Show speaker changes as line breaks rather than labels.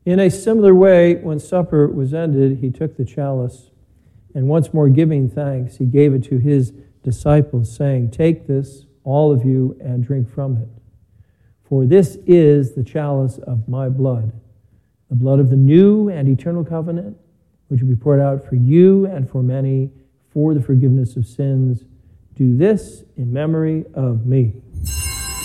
In a similar way, when supper was ended, he took the chalice, and once more giving thanks, he gave it to his disciples, saying, "Take this, all of you, and drink from it. For this is the chalice of my blood, the blood of the new and eternal covenant, which will be poured out for you and for many for the forgiveness of sins. Do this in memory of me."